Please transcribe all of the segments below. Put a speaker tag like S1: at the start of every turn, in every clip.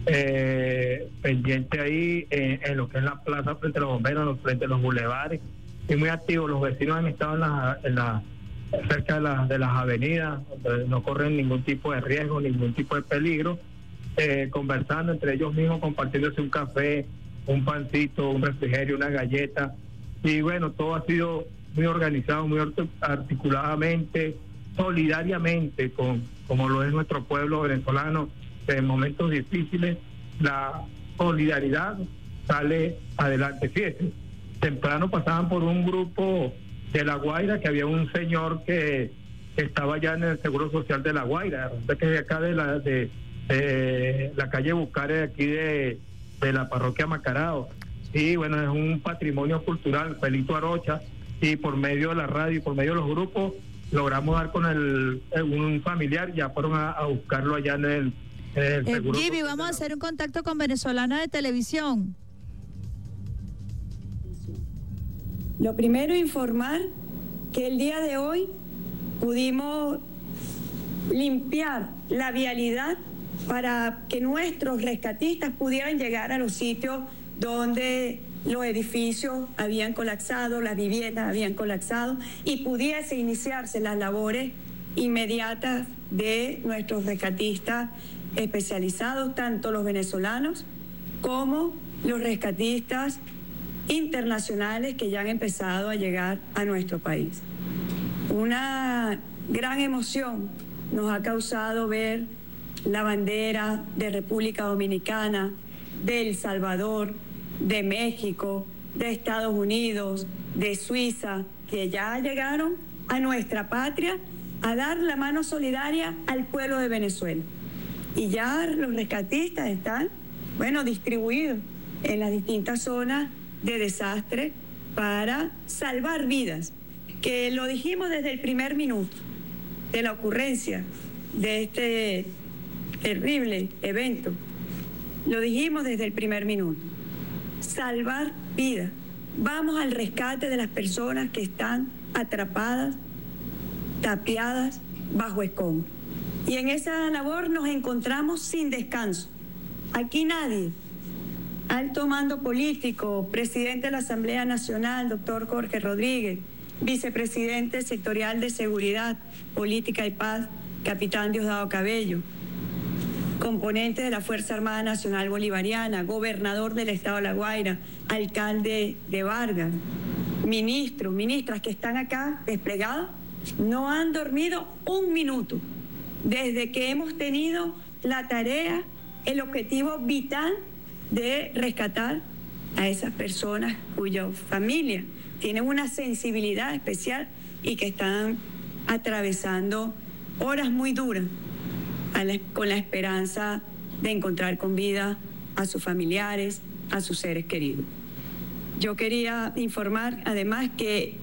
S1: pendiente ahí en lo que es la plaza frente a los bomberos, frente a los bulevares, y muy activos. Los vecinos han estado cerca de las avenidas, donde no corren ningún tipo de riesgo, ningún tipo de peligro, conversando entre ellos mismos, compartiéndose un café, un pancito, un refrigerio, una galleta. Y bueno, todo ha sido muy organizado, muy articuladamente, solidariamente, como lo es nuestro pueblo venezolano. En momentos difíciles la solidaridad sale adelante. Fíjate, temprano pasaban por un grupo de La Guaira, que había un señor que estaba ya en el Seguro Social de La Guaira, que es de acá de la calle Bucare, de aquí de la parroquia Macarao. Y bueno, es un patrimonio cultural, Felito Arocha, y por medio de la radio y por medio de los grupos logramos dar con un familiar. Ya fueron a buscarlo allá en el Seguro
S2: Gibi,
S1: Social.
S2: vamos a hacer un contacto con Venezolana de Televisión.
S3: Lo primero, informar que el día de hoy pudimos limpiar la vialidad para que nuestros rescatistas pudieran llegar a los sitios donde los edificios habían colapsado, las viviendas habían colapsado, y pudiese iniciarse las labores inmediatas de nuestros rescatistas especializados, tanto los venezolanos como los rescatistas internacionales que ya han empezado a llegar a nuestro país. Una gran emoción nos ha causado ver la bandera de República Dominicana, de El Salvador, de México, de Estados Unidos, de Suiza, que ya llegaron a nuestra patria a dar la mano solidaria al pueblo de Venezuela. Y ya los rescatistas están, distribuidos en las distintas zonas de desastre para salvar vidas, que lo dijimos desde el primer minuto de la ocurrencia de este terrible evento. Lo dijimos desde el primer minuto. Salvar vidas. Vamos al rescate de las personas que están atrapadas, tapiadas bajo escombros. Y en esa labor nos encontramos sin descanso. Aquí nadie, alto mando político, presidente de la Asamblea Nacional, doctor Jorge Rodríguez, vicepresidente sectorial de Seguridad, Política y Paz, capitán Diosdado Cabello, componente de la Fuerza Armada Nacional Bolivariana, gobernador del estado de La Guaira, alcalde de Vargas, ministros, ministras que están acá desplegados, no han dormido un minuto desde que hemos tenido la tarea, el objetivo vital de rescatar a esas personas cuya familia tienen una sensibilidad especial y que están atravesando horas muy duras con la esperanza de encontrar con vida a sus familiares, a sus seres queridos. Yo quería informar además que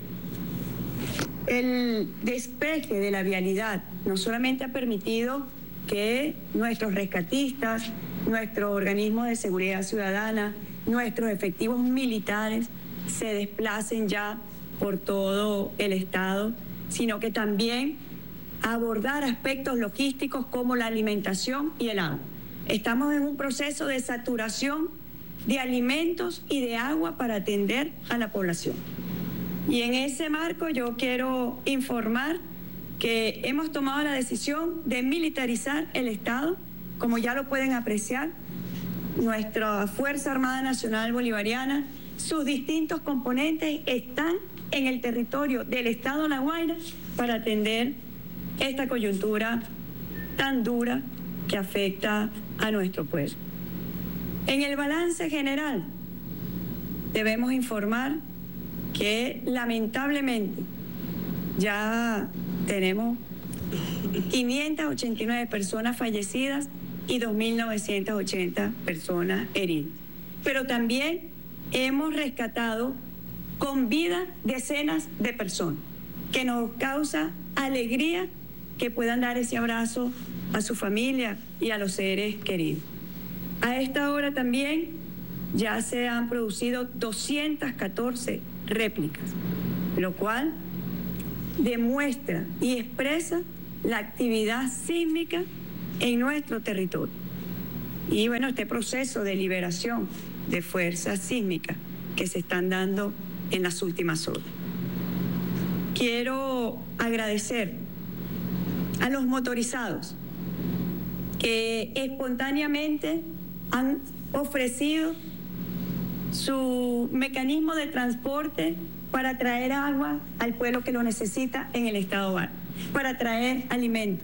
S3: el despeje de la vialidad no solamente ha permitido que nuestros rescatistas, nuestro organismo de seguridad ciudadana, nuestros efectivos militares se desplacen ya por todo el estado, sino que también abordar aspectos logísticos como la alimentación y el agua. Estamos en un proceso de saturación de alimentos y de agua para atender a la población. Y en ese marco yo quiero informar que hemos tomado la decisión de militarizar el Estado. Como ya lo pueden apreciar, nuestra Fuerza Armada Nacional Bolivariana, sus distintos componentes están en el territorio del Estado de La Guaira para atender esta coyuntura tan dura que afecta a nuestro pueblo. En el balance general, debemos informar que lamentablemente ya tenemos 589 personas fallecidas y 2.980 personas heridas. Pero también hemos rescatado con vida decenas de personas, que nos causa alegría que puedan dar ese abrazo a su familia y a los seres queridos. A esta hora también ya se han producido 214 réplicas, lo cual demuestra y expresa la actividad sísmica en nuestro territorio. y bueno, este proceso de liberación de fuerzas sísmicas que se están dando en las últimas horas. Quiero agradecer a los motorizados que espontáneamente han ofrecido su mecanismo de transporte para traer agua al pueblo que lo necesita en el estado Vargas, para traer alimentos.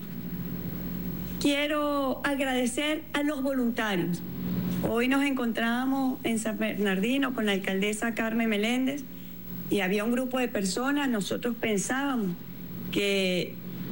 S3: Quiero agradecer a los voluntarios. Hoy nos encontramos en San Bernardino con la alcaldesa Carmen Meléndez y había un grupo de personas. Nosotros pensábamos que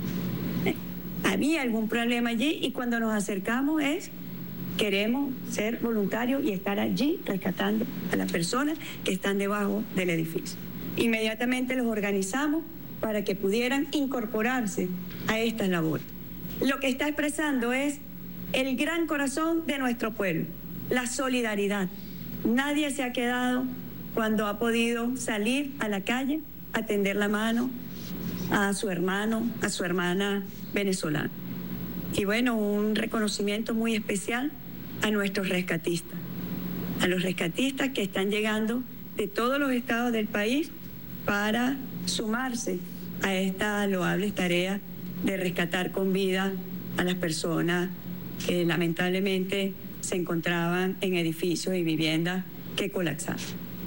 S3: había algún problema allí y cuando nos acercamos queremos ser voluntarios y estar allí rescatando a las personas que están debajo del edificio. Inmediatamente los organizamos para que pudieran incorporarse a estas labores. Lo que está expresando es el gran corazón de nuestro pueblo, la solidaridad. Nadie se ha quedado cuando ha podido salir a la calle a tender la mano a su hermano, a su hermana venezolana. Y bueno, un reconocimiento muy especial a nuestros rescatistas, a los rescatistas que están llegando de todos los estados del país para sumarse a esta loable tarea de rescatar con vida a las personas que lamentablemente se encontraban en edificios y viviendas que colapsaron.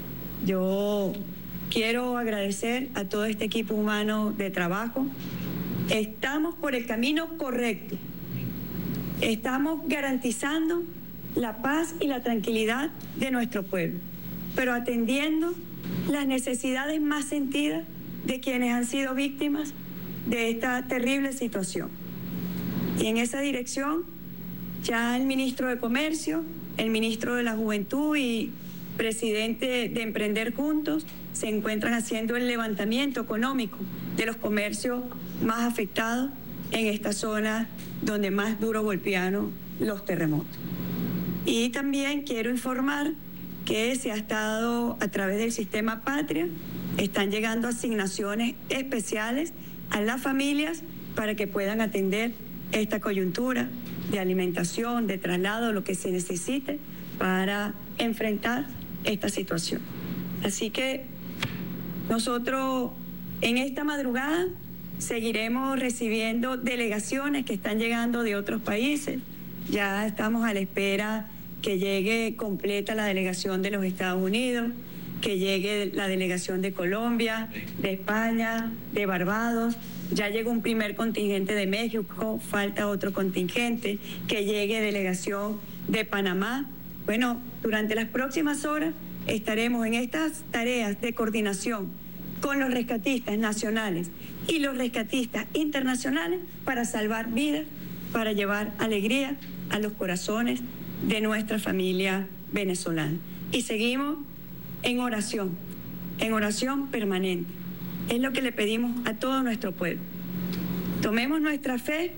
S3: Yo quiero agradecer a todo este equipo humano de trabajo. Estamos por el camino correcto. Estamos garantizando la paz y la tranquilidad de nuestro pueblo, pero atendiendo las necesidades más sentidas de quienes han sido víctimas de esta terrible situación. Y en esa dirección, ya el ministro de Comercio, el ministro de la Juventud y presidente de Emprender Juntos se encuentran haciendo el levantamiento económico de los comercios más afectados en esta zona donde más duro golpearon los terremotos. Y también quiero informar que se ha estado a través del sistema Patria, están llegando asignaciones especiales a las familias para que puedan atender esta coyuntura de alimentación, de traslado, lo que se necesite para enfrentar esta situación. Así que nosotros en esta madrugada seguiremos recibiendo delegaciones que están llegando de otros países. Ya estamos a la espera que llegue completa la delegación de los Estados Unidos, que llegue la delegación de Colombia, de España, de Barbados. Ya llegó un primer contingente de México, falta otro contingente, que llegue delegación de Panamá. Bueno, durante las próximas horas estaremos en estas tareas de coordinación con los rescatistas nacionales y los rescatistas internacionales para salvar vidas, para llevar alegría a los corazones de nuestra familia venezolana. Y seguimos en oración permanente. Es lo que le pedimos a todo nuestro pueblo. Tomemos nuestra fe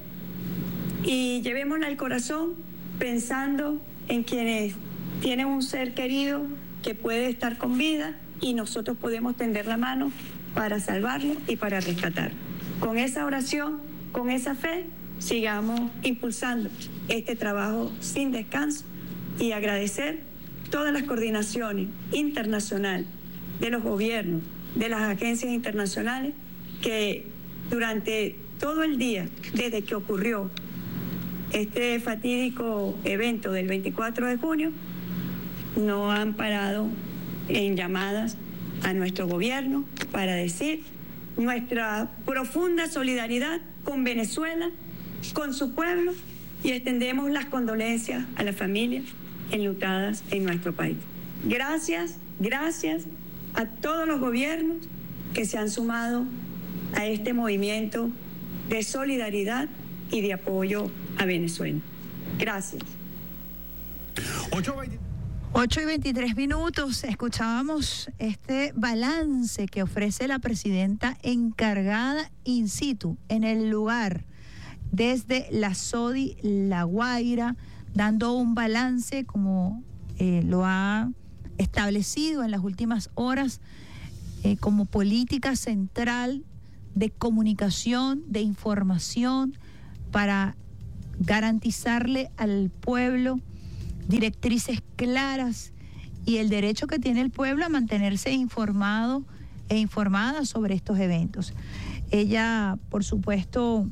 S3: y llevémosla al corazón pensando en quienes tienen un ser querido que puede estar con vida y nosotros podemos tender la mano para salvarlo y para rescatarlo. Con esa oración, con esa fe, sigamos impulsando este trabajo sin descanso y agradecer todas las coordinaciones internacionales de los gobiernos, de las agencias internacionales que durante todo el día, desde que ocurrió este fatídico evento del 24 de junio, no han parado en llamadas a nuestro gobierno para decir nuestra profunda solidaridad con Venezuela, con su pueblo, y extendemos las condolencias a las familias enlutadas en nuestro país. Gracias a todos los gobiernos que se han sumado a este movimiento de solidaridad y de apoyo a Venezuela. Gracias.
S2: 8:23. Escuchábamos este balance que ofrece la presidenta encargada in situ, en el lugar, desde la SODI La Guaira, dando un balance como lo ha establecido en las últimas horas como política central de comunicación, de información, para garantizarle al pueblo directrices claras y el derecho que tiene el pueblo a mantenerse informado e informada sobre estos eventos. Ella, por supuesto,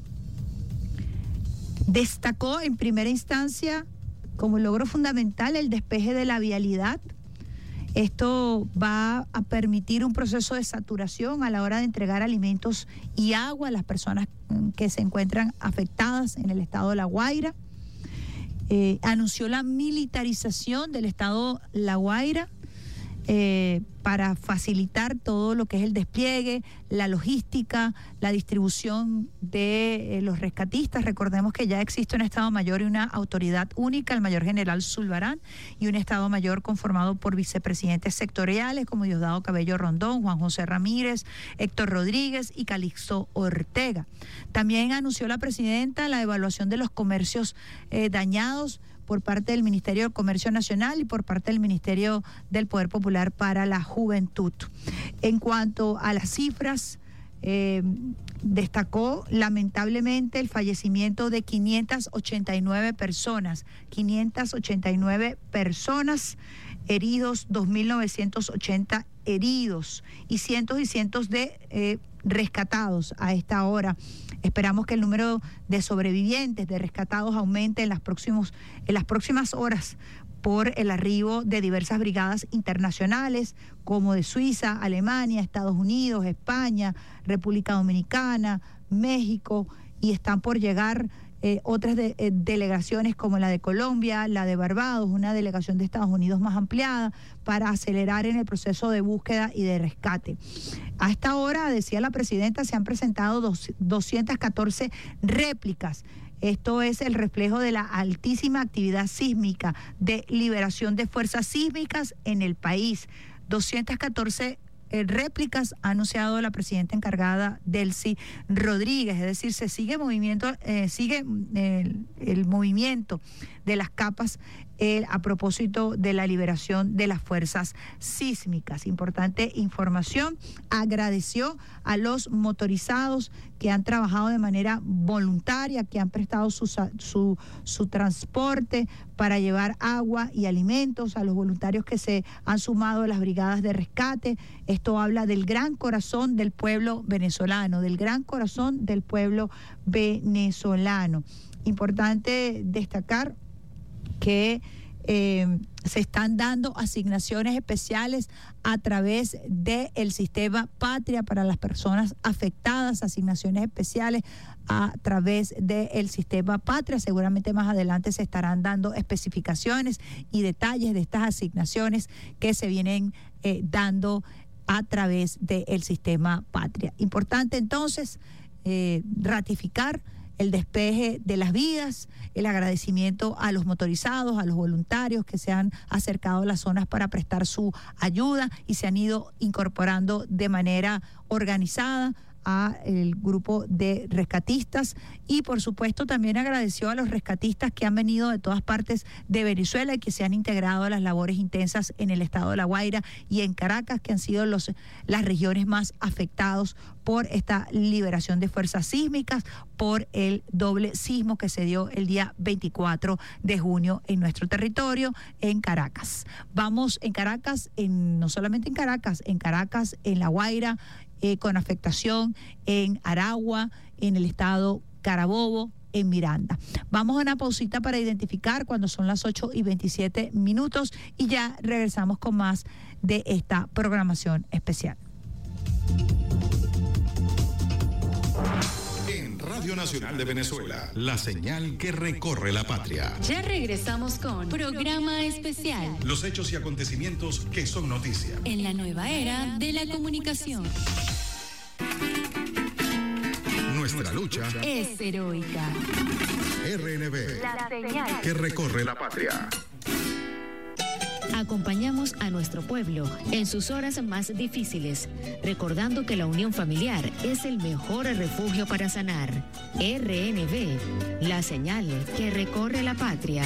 S2: destacó en primera instancia como logro fundamental el despeje de la vialidad. Esto va a permitir un proceso de saturación a la hora de entregar alimentos y agua a las personas que se encuentran afectadas en el estado de La Guaira. Anunció la militarización del estado La Guaira para facilitar todo lo que es el despliegue, la logística, la distribución de los rescatistas. Recordemos que ya existe un Estado Mayor y una autoridad única, el Mayor General Zulbarán, y un Estado Mayor conformado por vicepresidentes sectoriales como Diosdado Cabello Rondón, Juan José Ramírez, Héctor Rodríguez y Calixto Ortega. También anunció la presidenta la evaluación de los comercios dañados por parte del Ministerio de Comercio Nacional y por parte del Ministerio del Poder Popular para la Juventud. En cuanto a las cifras, destacó lamentablemente el fallecimiento de 589 personas, heridos, 2.980 heridos y cientos de rescatados a esta hora. Esperamos que el número de sobrevivientes, de rescatados, aumente en las próximas horas por el arribo de diversas brigadas internacionales como de Suiza, Alemania, Estados Unidos, España, República Dominicana, México, y están por llegar otras delegaciones como la de Colombia, la de Barbados, una delegación de Estados Unidos más ampliada para acelerar en el proceso de búsqueda y de rescate. A esta hora, decía la presidenta, se han presentado 214 réplicas. Esto es el reflejo de la altísima actividad sísmica de liberación de fuerzas sísmicas en el país. 214 réplicas ha anunciado la presidenta encargada Delcy Rodríguez, es decir, se sigue el movimiento de las capas a propósito de la liberación de las fuerzas sísmicas. Importante información. Agradeció a los motorizados que han trabajado de manera voluntaria, que han prestado su transporte para llevar agua y alimentos, a los voluntarios que se han sumado a las brigadas de rescate. Esto habla del gran corazón del pueblo venezolano, Importante destacar que se están dando asignaciones especiales a través del sistema Patria para las personas afectadas, asignaciones especiales a través del sistema Patria. Seguramente más adelante se estarán dando especificaciones y detalles de estas asignaciones que se vienen dando a través del sistema Patria. Importante entonces ratificar el despeje de las vidas, el agradecimiento a los motorizados, a los voluntarios que se han acercado a las zonas para prestar su ayuda y se han ido incorporando de manera organizada a el grupo de rescatistas, y por supuesto también agradeció a los rescatistas que han venido de todas partes de Venezuela y que se han integrado a las labores intensas en el estado de La Guaira y en Caracas, que han sido las regiones más afectadas por esta liberación de fuerzas sísmicas, por el doble sismo que se dio el día 24 de junio en nuestro territorio, en Caracas. Vamos en Caracas, no solamente en Caracas, en La Guaira, con afectación en Aragua, en el estado Carabobo, en Miranda. Vamos a una pausita para identificar cuando son las 8:27 y ya regresamos con más de esta programación especial.
S4: En Radio Nacional de Venezuela, la señal que recorre la patria.
S5: Ya regresamos con Programa Especial.
S4: Los hechos y acontecimientos que son noticia.
S5: En la nueva era de la comunicación.
S4: Nuestra lucha
S5: es heroica.
S4: RNB,
S5: La señal
S4: que recorre la patria.
S5: Acompañamos a nuestro pueblo en sus horas más difíciles, recordando que la unión familiar es el mejor refugio para sanar. RNB, la señal que recorre la patria.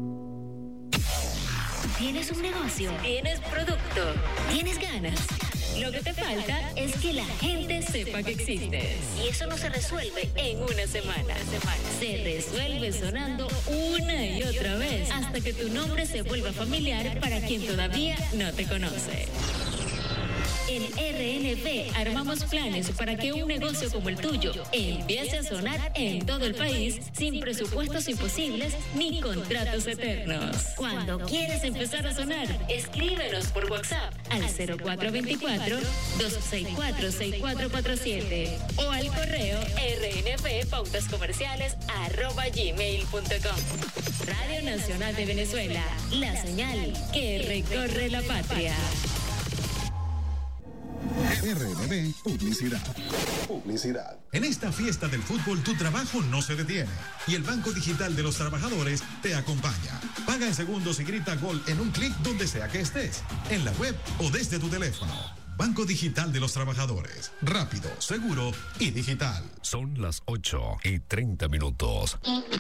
S5: ¿Tienes un negocio? ¿Tienes producto? ¿Tienes ganas? Lo que te falta es que la gente sepa que existes. Y eso no se resuelve en una semana. Se resuelve sonando una y otra vez hasta que tu nombre se vuelva familiar para quien todavía no te conoce. En RNB armamos planes para que un negocio como el tuyo empiece a sonar en todo el país sin presupuestos imposibles ni contratos eternos. Cuando quieres empezar a sonar, escríbenos por WhatsApp al 0424-264-6447 o al correo rnbpautascomerciales@gmail.com. Radio Nacional de Venezuela, la señal que recorre la patria.
S4: RNB Publicidad. En esta fiesta del fútbol tu trabajo no se detiene y el Banco Digital de los Trabajadores te acompaña. Paga en segundos y grita gol en un clic donde sea que estés, en la web o desde tu teléfono. Banco Digital de los Trabajadores. Rápido, seguro y digital.
S6: Son las 8:30.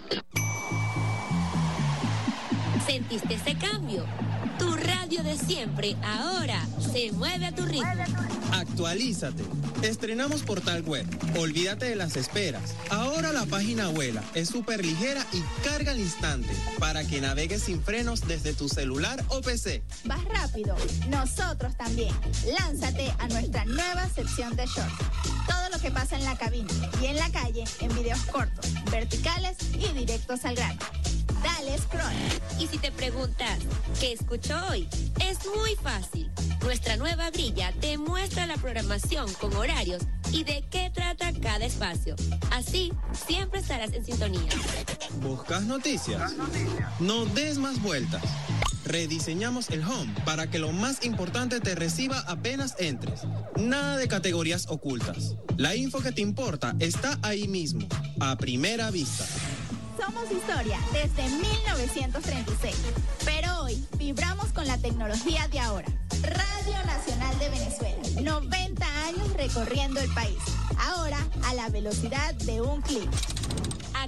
S7: ¿Sentiste ese cambio? Tu radio de siempre ahora se mueve a tu ritmo.
S8: Actualízate. Estrenamos portal web. Olvídate de las esperas. Ahora la página vuela, es súper ligera y carga al instante para que navegues sin frenos desde tu celular o PC.
S9: Vas rápido. Nosotros también. Lánzate a nuestra nueva sección de shorts. Todo lo que pasa en la cabina y en la calle en videos cortos, verticales y directos al grano. Dale scroll.
S7: Y si te preguntas, ¿qué escucho hoy? Es muy fácil. Nuestra nueva grilla te muestra la programación con horarios y de qué trata cada espacio. Así, siempre estarás en sintonía.
S8: ¿Buscas noticias? No des más vueltas. Rediseñamos el home para que lo más importante te reciba apenas entres. Nada de categorías ocultas. La info que te importa está ahí mismo, a primera vista.
S9: Somos historia desde 1936, pero hoy vibramos con la tecnología de ahora. Radio Nacional de Venezuela, 90 años recorriendo el país, ahora a la velocidad de un clic.